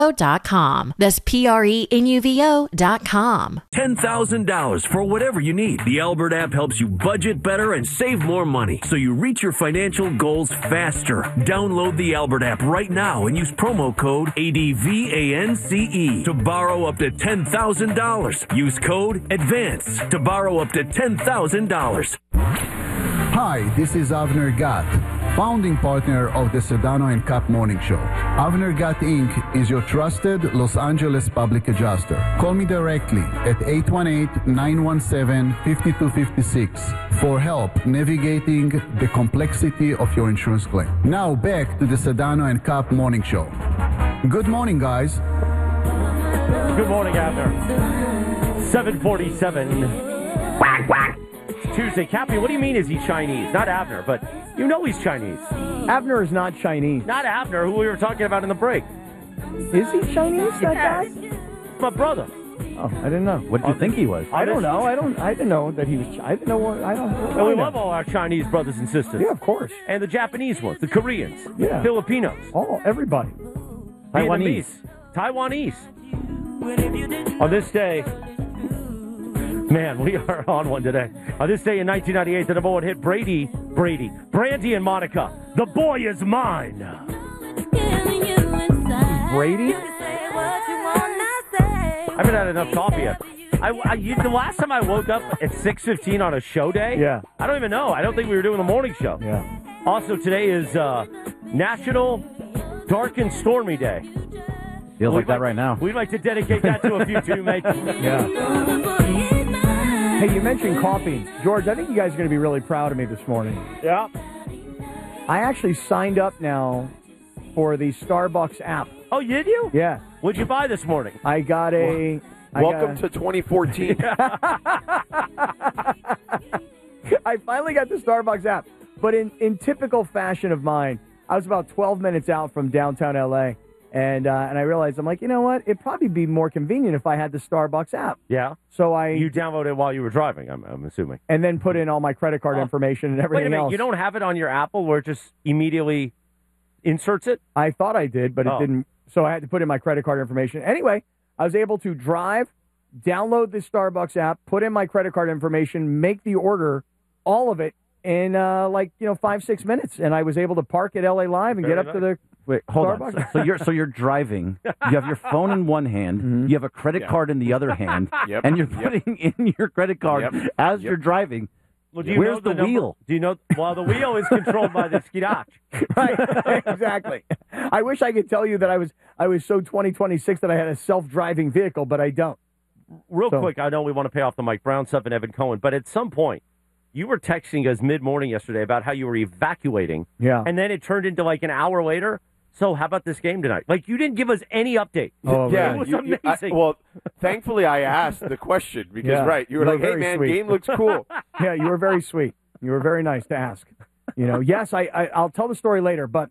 prenuvo.com. That's prenuvo.com. $10,000 for whatever you need. The Albert app helps you budget better and save more money so you reach your financial goals faster. Download the Albert app right now and use promo code ADVANCE to borrow up to $10,000. Use code ADVANCE to borrow up to $10,000. Hi, this is Avner Gat, founding partner of the Sedano and Cap Morning Show. Avner Gat Inc. is your trusted Los Angeles public adjuster. Call me directly at 818-917-5256 for help navigating the complexity of your insurance claim. Now back to the Sedano and Cap Morning Show. Good morning, guys. Good morning, Avner. 747. Quack, quack. Tuesday. Cappy, what do you mean is he Chinese? Not Avner, but you know he's Chinese. Avner is not Chinese. Not Avner, who we were talking about in the break. Is he Chinese, that guy? My brother. Oh, I didn't know. What did you think he was? I don't know. I didn't know that he was. I didn't know what. I don't. And we love all our Chinese brothers and sisters. Yeah, of course. And the Japanese ones, the Koreans, yeah, Filipinos, everybody. Taiwanese. On this day, man, we are on one today. On this day in 1998, the number one hit, Brandy and Monica. The boy is mine. Brady? I haven't had enough coffee yet. The last time I woke up at 6:15 on a show day, yeah, I don't even know. I don't think we were doing the morning show. Yeah. Also, today is National Dark and Stormy Day. Feels like that right now. We'd like to dedicate that to a few too, mate. Yeah. Hey, you mentioned coffee. George, I think you guys are going to be really proud of me this morning. Yeah. I actually signed up now for the Starbucks app. Oh, did you? Yeah. What'd you buy this morning? I got a... Welcome to 2014. I finally got the Starbucks app. But in typical fashion of mine, I was about 12 minutes out from downtown L.A., and I realized, I'm like, you know what? It'd probably be more convenient if I had the Starbucks app. Yeah. So You downloaded it while you were driving, I'm assuming. And then put in all my credit card information and everything Wait a minute, else. you don't have it on your Apple where it just immediately inserts it? I thought I did, but it didn't. So I had to put in my credit card information. Anyway, I was able to drive, download the Starbucks app, put in my credit card information, make the order, all of it, in 5-6 minutes. And I was able to park at LA Live and get up to the... Wait, hold Starbucks. on. So you're driving. You have your phone in one hand. You have a credit card in the other hand, and you're putting in your credit card as you're driving. Well, do you Where's know the wheel? Do you know? Well, the wheel is controlled by the skidach. Right, exactly. I wish I could tell you that I was so 2026 that I had a self-driving vehicle, but I don't. Real quick, I know we want to pay off the Mike Brown stuff and Evan Cohen, but at some point, you were texting us mid-morning yesterday about how you were evacuating. Yeah. And then it turned into like an hour later. So how about this game tonight? Like, you didn't give us any update. Oh, yeah. It was amazing. Well, thankfully I asked the question because, you were like, hey, man, sweet. game looks cool. Yeah, you were very sweet. You were very nice to ask. Yes, I'll tell the story later, but,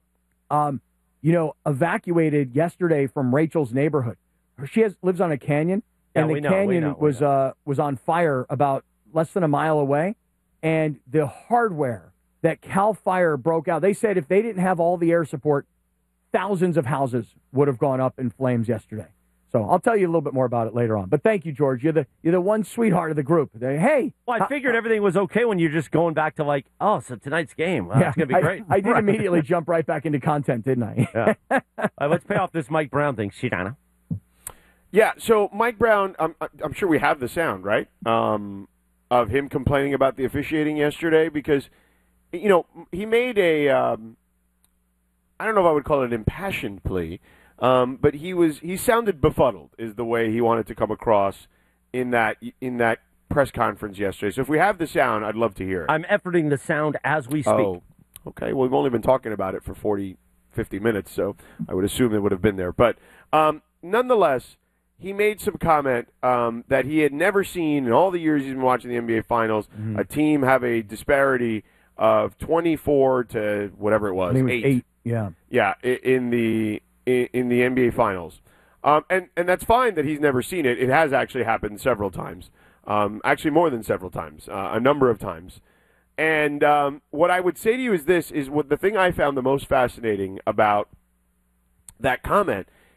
evacuated yesterday from Rachel's neighborhood. She lives on a canyon, and the canyon was on fire about less than a mile away, and the hardware that CAL FIRE broke out. They said if they didn't have all the air support, thousands of houses would have gone up in flames yesterday. So I'll tell you a little bit more about it later on. But thank you, George. You're the one sweetheart of the group. Hey. Well, I figured everything was okay when you're just going back to so tonight's game. Wow, it's going to be great. I did immediately jump right back into content, didn't I? Yeah. All right, let's pay off this Mike Brown thing. Shidana. Yeah, so Mike Brown, I'm sure we have the sound, right, of him complaining about the officiating yesterday because, he made I don't know if I would call it an impassioned plea, but he sounded befuddled is the way he wanted to come across in that press conference yesterday. So if we have the sound, I'd love to hear it. I'm efforting the sound as we speak. Oh, okay. Well, we've only been talking about it for 40, 50 minutes, so I would assume it would have been there. But nonetheless, he made some comment that he had never seen in all the years he's been watching the NBA Finals, a team have a disparity of 24 to whatever it was, I think it was 8. Yeah. Yeah, in the NBA Finals. And that's fine that he's never seen it. It has actually happened several times. Actually more than several times, a number of times. And what I would say to you is this, is what the thing I found the most fascinating about that comment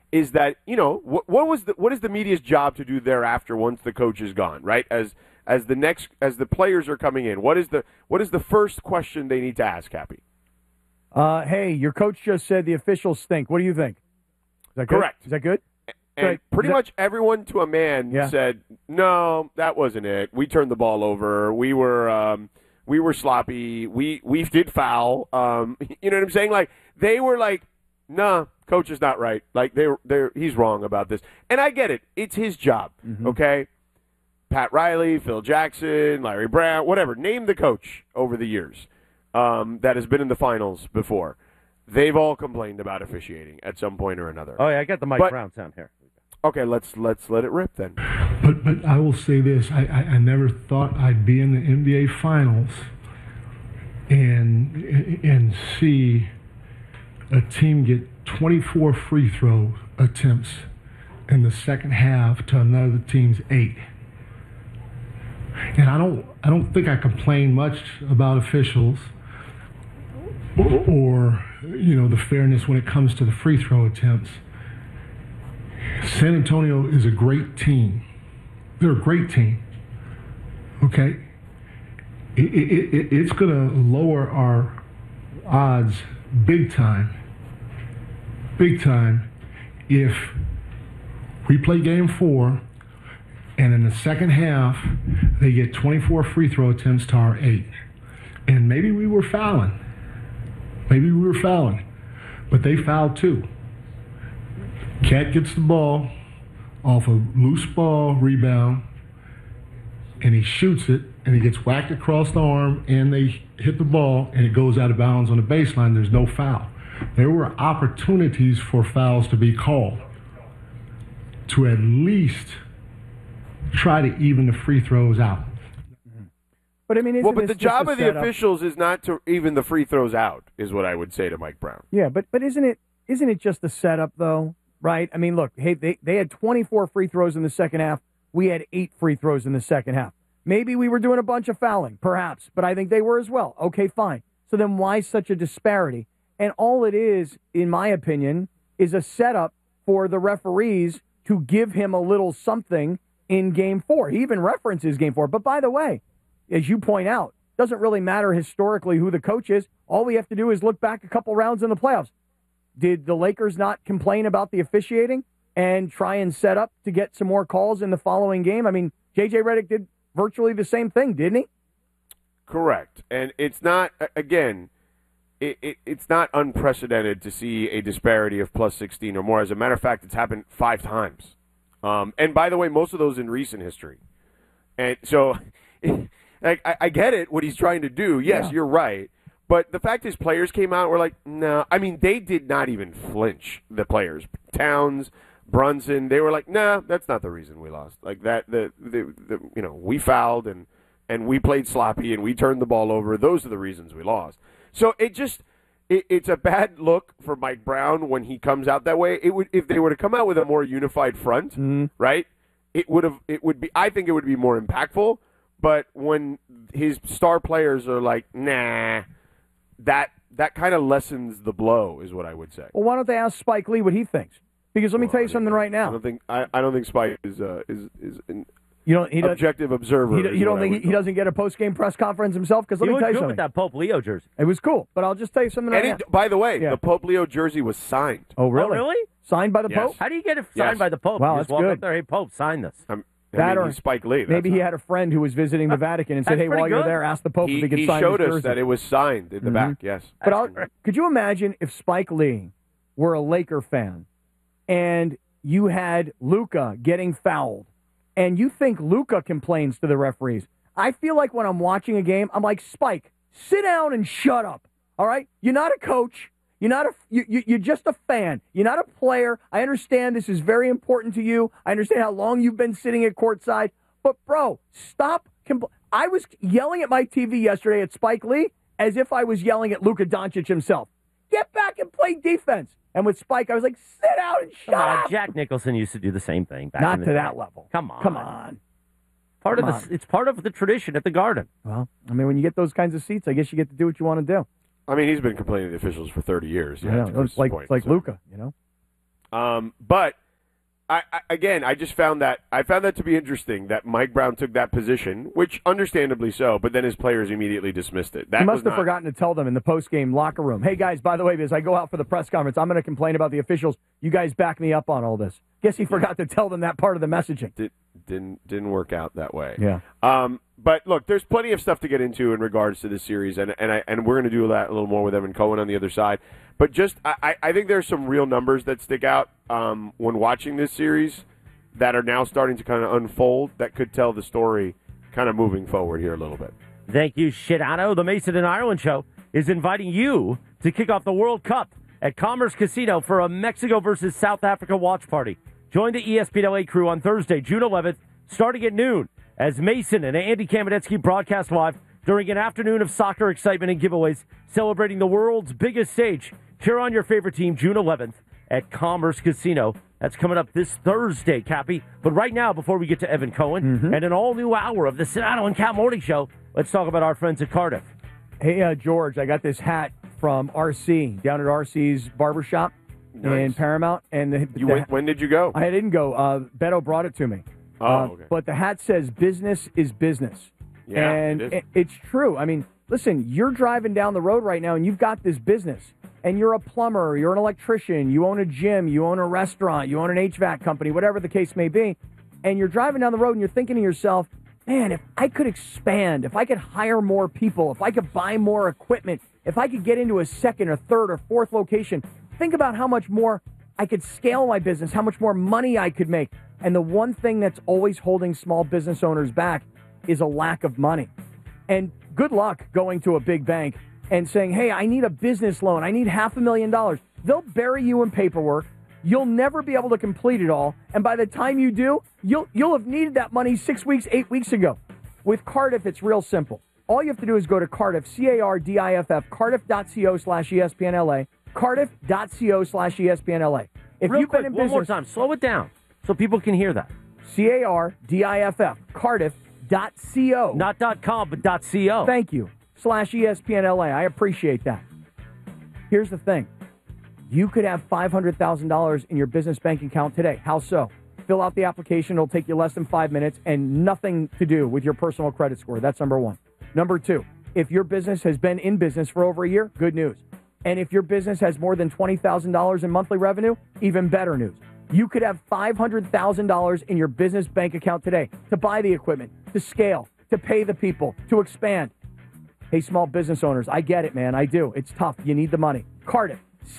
is that, what is the media's job to do thereafter once the coach is gone, right? As the players are coming in, what is the first question they need to ask, Happy? Hey, your coach just said the officials stink. What do you think? Is that good? Correct. Is that good? And pretty much everyone to a man said, no, that wasn't it. We turned the ball over. We were sloppy. We did foul. You know what I'm saying? Like, they were like, nah, coach is not right. Like, he's wrong about this. And I get it. It's his job, okay? Pat Riley, Phil Jackson, Larry Brown, whatever. Name the coach over the years that has been in the finals before. They've all complained about officiating at some point or another. Oh, yeah, I got the Mike Brown sound here. Okay, let's let it rip then. But I will say this: I never thought I'd be in the NBA Finals and see a team get 24 free throw attempts in the second half to another team's 8. And I don't think I complain much about officials or the fairness when it comes to the free throw attempts. San Antonio is a great team. They're a great team. Okay? It's going to lower our odds big time if we play game 4 and in the second half they get 24 free throw attempts to our 8. And maybe we were fouling. But they fouled too. Cat gets the ball off a loose ball rebound, and he shoots it, and he gets whacked across the arm, and they hit the ball, and it goes out of bounds on the baseline. There's no foul. There were opportunities for fouls to be called to at least try to even the free throws out. But I mean, the job of the officials is not to even the free throws out, is what I would say to Mike Brown. Yeah, but isn't it just a setup though? Right? I mean, look, hey, they had 24 free throws in the second half. We had 8 free throws in the second half. Maybe we were doing a bunch of fouling, perhaps, but I think they were as well. Okay, fine. So then why such a disparity? And all it is, in my opinion, is a setup for the referees to give him a little something in Game 4. He even references Game 4. But by the way, as you point out, doesn't really matter historically who the coach is. All we have to do is look back a couple rounds in the playoffs. Did the Lakers not complain about the officiating and try and set up to get some more calls in the following game? I mean, J.J. Redick did virtually the same thing, didn't he? Correct. And it's not, again, it's not unprecedented to see a disparity of plus 16 or more. As a matter of fact, it's happened 5 times. And by the way, most of those in recent history. And so I get it, what he's trying to do. Yes, You're right. But the fact is, players came out and were like, no. I mean, they did not even flinch, the players. Towns, Brunson, they were like, no, that's not the reason we lost. Like that, we fouled and we played sloppy and we turned the ball over. Those are the reasons we lost. So it's a bad look for Mike Brown when he comes out that way. It would, if they were to come out with a more unified front, right? I think it would be more impactful. But when his star players are like, nah. That kind of lessens the blow, is what I would say. Well, why don't they ask Spike Lee what he thinks? Because let me tell you something right now. I don't think Spike is an he objective observer. You don't think he doesn't get a post-game press conference himself? Because let me tell you something. With that Pope Leo jersey. It was cool, but I'll just tell you something right now. By the way, the Pope Leo jersey was signed. Oh, really? Oh, really? Signed by the Pope? How do you get it signed by the Pope? Wow, you that's just walk good. up there, hey, Pope, sign this. Or Spike Lee. Maybe he had a friend who was visiting the Vatican and said, hey, while you're there, ask the Pope if he could sign his jersey. He showed us that it was signed in the back, yes. But could you imagine if Spike Lee were a Laker fan and you had Luka getting fouled and you think Luka complains to the referees? I feel like when I'm watching a game, I'm like, Spike, sit down and shut up, all right? You're not a coach. You're just a fan. You're not a player. I understand this is very important to you. I understand how long you've been sitting at courtside. But, bro, stop. I was yelling at my TV yesterday at Spike Lee as if I was yelling at Luka Doncic himself. Get back and play defense. And with Spike, I was like, sit down and shut up. Jack Nicholson used to do the same thing back Not in the to day. that level. Come on. Come on. It's part of the tradition at the Garden. Well, I mean, when you get those kinds of seats, I guess you get to do what you want to do. I mean, he's been complaining to the officials for 30 years. Yeah, it's like Luka, But I just found that to be interesting that Mike Brown took that position, which understandably so, but then his players immediately dismissed it. He must have forgotten to tell them in the post-game locker room, hey, guys, by the way, as I go out for the press conference, I'm going to complain about the officials. You guys back me up on all this. Guess he forgot to tell them that part of the messaging. Didn't work out that way. Yeah. But look, there's plenty of stuff to get into in regards to this series, and we're going to do that a little more with Evan Cohen on the other side. But just I think there's some real numbers that stick out when watching this series that are now starting to kind of unfold that could tell the story kind of moving forward here a little bit. Thank you, Shidano. The Mason and Ireland Show is inviting you to kick off the World Cup at Commerce Casino for a Mexico versus South Africa watch party. Join the ESPN LA crew on Thursday, June 11th, starting at noon, as Mason and Andy Kamenetsky broadcast live during an afternoon of soccer excitement and giveaways, celebrating the world's biggest stage. Cheer on your favorite team June 11th at Commerce Casino. That's coming up this Thursday, Cappy. But right now, before we get to Evan Cohen and an all-new hour of the Sedano and Cap Morning Show, let's talk about our friends at Cardiff. Hey, George, I got this hat from RC, down at RC's Barbershop in Paramount. And when did you go? I didn't go. Beto brought it to me. Okay. But the hat says business is business. Yeah, and it's true. I mean, listen, you're driving down the road right now and you've got this business. And you're a plumber, you're an electrician, you own a gym, you own a restaurant, you own an HVAC company, whatever the case may be. And you're driving down the road and you're thinking to yourself, man, if I could expand, if I could hire more people, if I could buy more equipment, if I could get into a second or third or fourth location, think about how much more I could scale my business, how much more money I could make. And the one thing that's always holding small business owners back is a lack of money. And good luck going to a big bank and saying, hey, I need a business loan. I need $500,000. They'll bury you in paperwork. You'll never be able to complete it all. And by the time you do, you'll have needed that money 6 weeks, 8 weeks ago. With Cardiff, it's real simple. All you have to do is go to Cardiff, C-A-R-D-I-F-F, cardiff.co/ESPNLA, cardiff.co/ESPNLA. If Real you've quick, been in one more business, time. Slow it down so people can hear that. C-A-R-D-I-F-F, cardiff.co. Not .com, but .co. Thank you. /ESPNLA. I appreciate that. Here's the thing. You could have $500,000 in your business bank account today. How so? Fill out the application. It'll take you less than 5 minutes and nothing to do with your personal credit score. That's number one. Number two, if your business has been in business for over a year, good news. And if your business has more than $20,000 in monthly revenue, even better news. You could have $500,000 in your business bank account today to buy the equipment, to scale, to pay the people, to expand. Hey, small business owners, I get it, man. I do. It's tough. You need the money. Cardiff,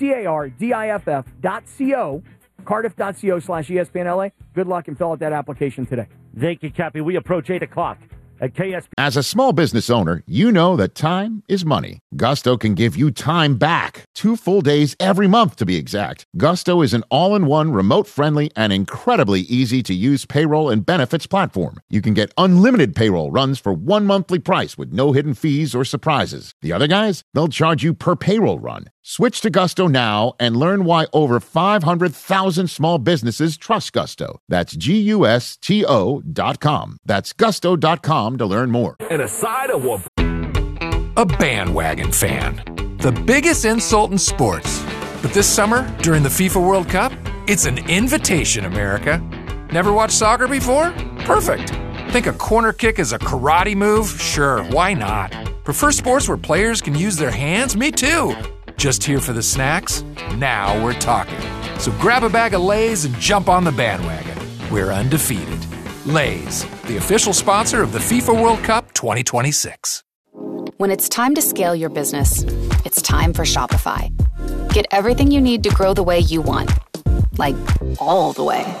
CARDIFF.co, cardiff.co/ESPNLA. Good luck and fill out that application today. Thank you, Cappy. We approach 8 o'clock at KSP. As a small business owner, you know that time is money. Gusto can give you time back. 2 full days every month, to be exact. Gusto is an all-in-one, remote-friendly, and incredibly easy-to-use payroll and benefits platform. You can get unlimited payroll runs for 1 monthly price with no hidden fees or surprises. The other guys, they'll charge you per payroll run. Switch to Gusto now and learn why over 500,000 small businesses trust Gusto. That's GUSTO.com. That's gusto.com to learn more. And a side of what? A bandwagon fan. The biggest insult in sports. But this summer, during the FIFA World Cup, it's an invitation, America. Never watched soccer before? Perfect. Think a corner kick is a karate move? Sure, why not? Prefer sports where players can use their hands? Me too. Just here for the snacks? Now we're talking. So grab a bag of Lay's and jump on the bandwagon. We're undefeated. Lay's, the official sponsor of the FIFA World Cup 2026. When it's time to scale your business, it's time for Shopify. Get everything you need to grow the way you want. Like, all the way.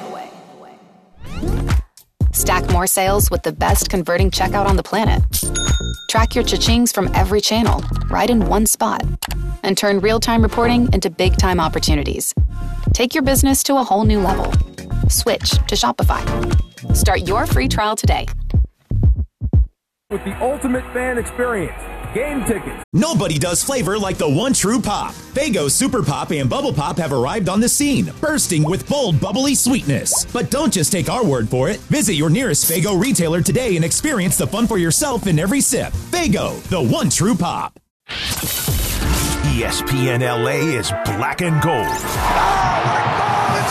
Stack more sales with the best converting checkout on the planet. Track your cha-chings from every channel, right in one spot. And turn real-time reporting into big-time opportunities. Take your business to a whole new level. Switch to Shopify. Start your free trial today. With the ultimate fan experience, game tickets. Nobody does flavor like the one true pop. Faygo Super Pop and Bubble Pop have arrived on the scene, bursting with bold, bubbly sweetness. But don't just take our word for it. Visit your nearest Faygo retailer today and experience the fun for yourself in every sip. Faygo, the one true pop. ESPN LA is black and gold. Oh my God, it's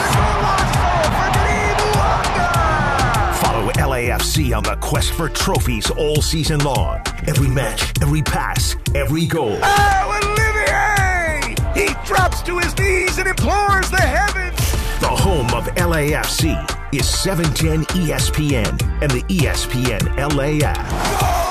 on the quest for trophies all season long. Every match, every pass, every goal. Oh, Olivier! He drops to his knees and implores the heavens. The home of LAFC is 710 ESPN and the ESPN LA app.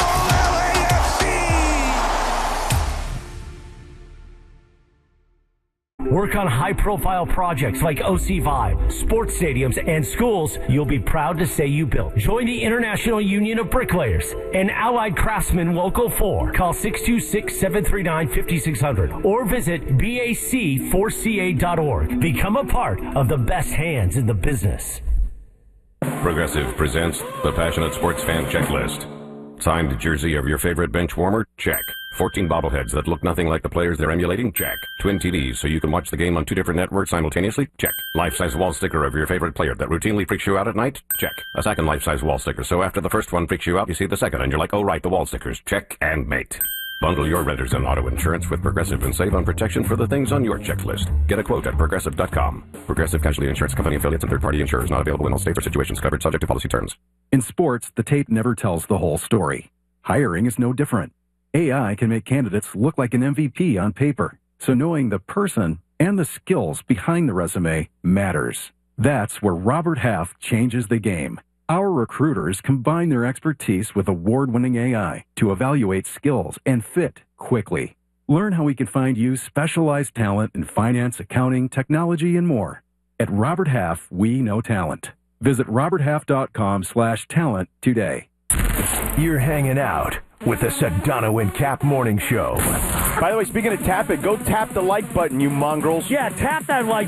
Work on high-profile projects like OC Vibe, sports stadiums, and schools you'll be proud to say you built. Join the International Union of Bricklayers and Allied Craftsmen Local 4. Call 626-739-5600 or visit BAC4CA.org. Become a part of the best hands in the business. Progressive presents the Passionate Sports Fan Checklist. Signed jersey of your favorite bench warmer? Check. 14 bobbleheads that look nothing like the players they're emulating? Check. Twin TVs so you can watch the game on 2 different networks simultaneously? Check. Life-size wall sticker of your favorite player that routinely freaks you out at night? Check. A second life-size wall sticker so after the first one freaks you out, you see the second and you're like, oh right, the wall stickers. Check and mate. Bundle your renters and auto insurance with Progressive and save on protection for the things on your checklist. Get a quote at Progressive.com. Progressive Casualty Insurance Company affiliates and third-party insurers not available in all states or situations covered subject to policy terms. In sports, the tape never tells the whole story. Hiring is no different. AI can make candidates look like an MVP on paper, so knowing the person and the skills behind the resume matters. That's where Robert Half changes the game. Our recruiters combine their expertise with award-winning AI to evaluate skills and fit quickly. Learn how we can find you specialized talent in finance, accounting, technology, and more. At Robert Half, we know talent. Visit roberthalf.com/talent today. You're hanging out with the Sedano and Cap Morning Show. By the way, speaking of tap it, go tap the like button, you mongrels. Yeah, tap that like